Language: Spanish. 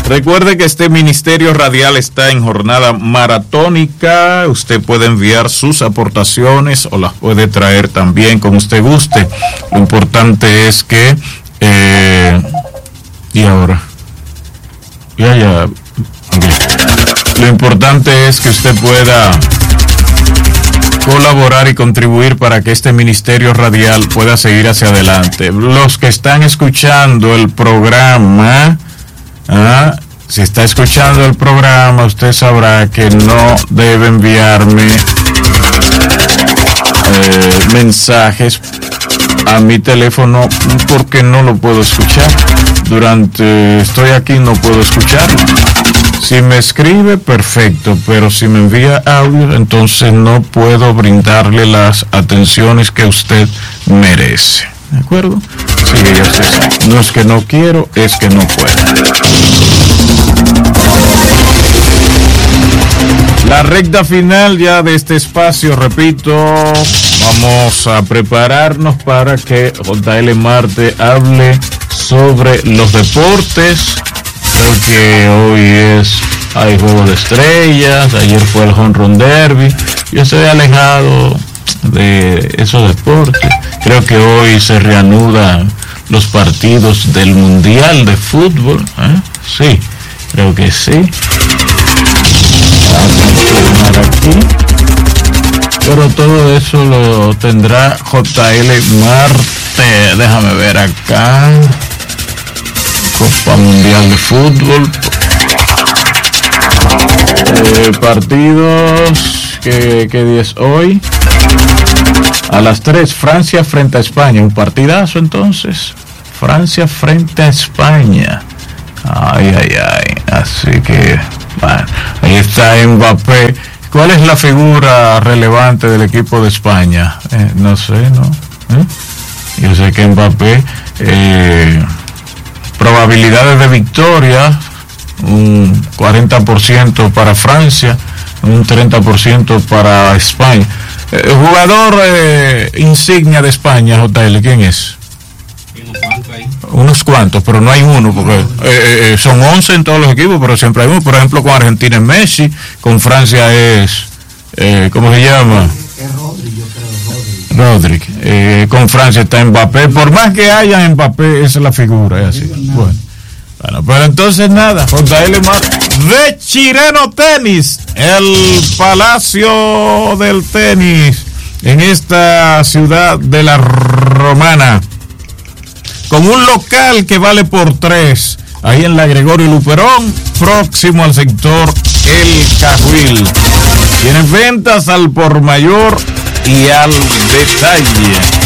Recuerde que este Ministerio Radial está en jornada maratónica. Usted puede enviar sus aportaciones o las puede traer también como usted guste. Lo importante es que... y ahora... Ya. Lo importante es que usted pueda colaborar y contribuir para que este Ministerio Radial pueda seguir hacia adelante. Los que están escuchando el programa... si está escuchando el programa, usted sabrá que no debe enviarme mensajes a mi teléfono porque no lo puedo escuchar. Estoy aquí, no puedo escucharlo. Si me escribe, perfecto, pero si me envía audio, entonces no puedo brindarle las atenciones que usted merece. ¿De acuerdo? Sí, ya usted sabe. No es que no quiero, es que no puedo. La recta final ya de este espacio, repito, vamos a prepararnos para que JL Marte hable sobre los deportes. Creo que hoy hay juego de estrellas, ayer fue el Home Run Derby. Yo estoy alejado de esos deportes. Creo que hoy se reanudan los partidos del Mundial de Fútbol. Sí, creo que sí. Aquí. Pero todo eso lo tendrá JL Marte. Déjame ver acá. Copa Mundial de Fútbol. Partidos. ¿Qué día es hoy? A las 3, Francia frente a España. Un partidazo entonces. Francia frente a España. Ay. Así que, bueno, ahí está Mbappé. ¿Cuál es la figura relevante del equipo de España? No sé, ¿no? Yo sé que Mbappé, probabilidades de victoria, un 40% para Francia, un 30% para España. Jugador insignia de España, JL, ¿quién es? Unos cuantos, pero no hay uno, porque son 11 en todos los equipos, pero siempre hay uno. Por ejemplo, con Argentina es Messi, con Francia es, ¿cómo se llama? Rodri. Con Francia está Mbappé. Por más que haya Mbappé, esa es la figura, es así. Bueno, pero entonces nada, JL Marte de Chireno Tenis, el palacio del tenis en esta ciudad de la Romana, con un local que vale por 3, ahí en la Gregorio Luperón, próximo al sector El Cajuil. Tienen ventas al por mayor y al detalle.